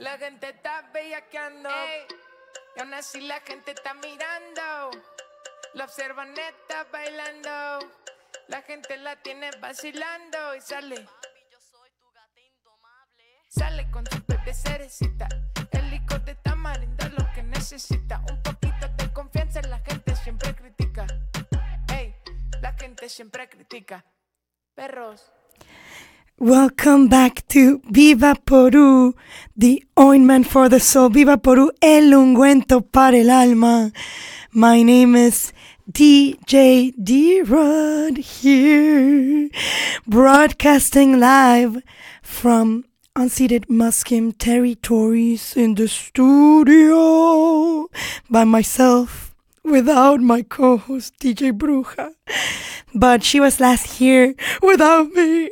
La gente está bellaqueando. Y aún así la gente está mirando. La observan neta bailando. La gente la tiene vacilando. Y sale con su pez de cerecita. El licor de tamarindo es lo que necesita. Un poquito de confianza, la gente siempre critica. Ey, la gente siempre critica. Perros. Welcome back to Viva Porú, the ointment for the soul. Viva Porú, el ungüento para el alma. My name is DJ D-Rod here, broadcasting live from unceded Musqueam territories in the studio by myself, without my co-host DJ Bruja. But she was last here without me.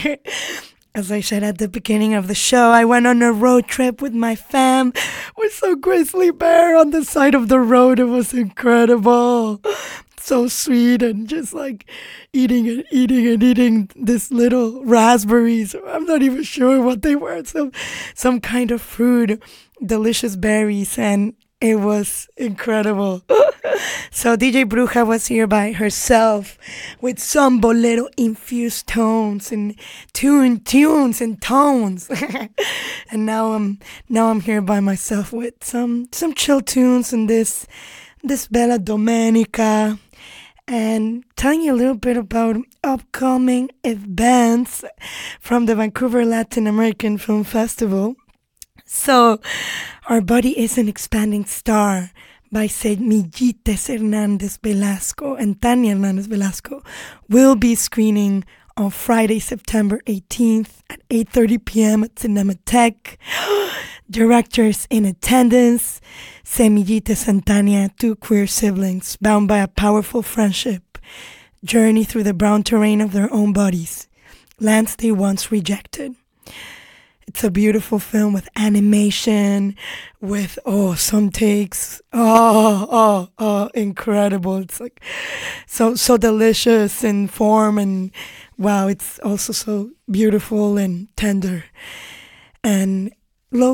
As I said at the beginning of the show, I went on a road trip with my fam. We saw Grizzly Bear on the side of the road. It was incredible. So sweet, and just like eating this little raspberries. I'm not even sure what they were. Some kind of fruit, delicious berries, and it was incredible. So DJ Bruja was here by herself with some bolero infused tones and tunes and tones. And now I'm here by myself with some chill tunes and this Bella Domenica, and telling you a little bit about upcoming events from the Vancouver Latin American Film Festival. So, Our Body is an Expanding Star by Semillitas Hernandez Velasco and Tania Hernandez Velasco will be screening on Friday, September 18th at 8:30 p.m. at Cinematheque. Directors in attendance: Semillitas and Tania, two queer siblings bound by a powerful friendship, journey through the brown terrain of their own bodies, lands they once rejected. It's a beautiful film with animation, with, some takes. Incredible. It's like so delicious in form, and wow, it's also so beautiful and tender. And one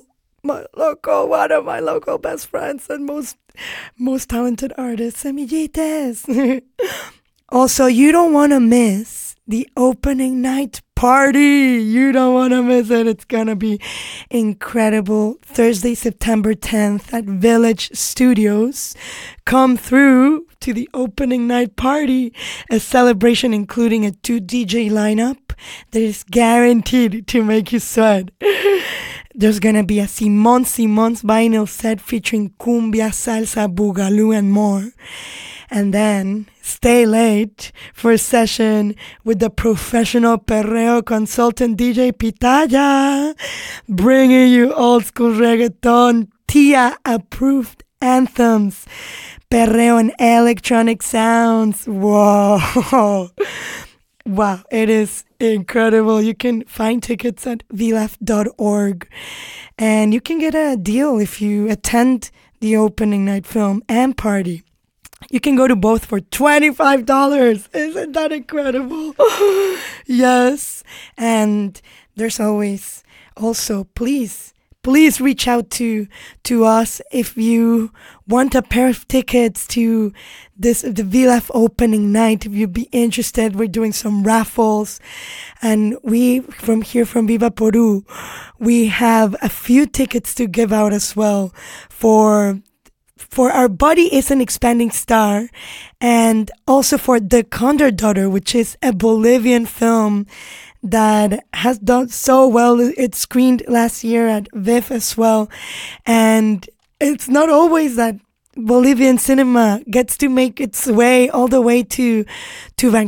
of my local best friends and most talented artist, Semillitas. Also, you don't want to miss the opening night party. You don't want to miss it. It's going to be incredible. Thursday, September 10th at Village Studios. Come through to the opening night party, a celebration including a 2 DJ lineup that is guaranteed to make you sweat. There's going to be a Simón Simón's vinyl set featuring cumbia, salsa, boogaloo, and more. And then stay late for a session with the professional perreo consultant DJ Pitaya, bringing you old school reggaeton, Tia approved anthems, perreo and electronic sounds. Whoa. Wow, it is incredible. You can find tickets at vlaf.org, and you can get a deal if you attend the opening night film and party. You can go to both for $25. Isn't that incredible? Yes. And there's always also, please reach out to us if you want a pair of tickets to the VLF opening night. If you'd be interested, we're doing some raffles. And we, from Viva Porú, we have a few tickets to give out as well for Our Body is an Expanding Star, and also for The Condor Daughter, which is a Bolivian film that has done so well. It screened last year at VIF as well, and it's not always that Bolivian cinema gets to make its way all the way to Vancouver.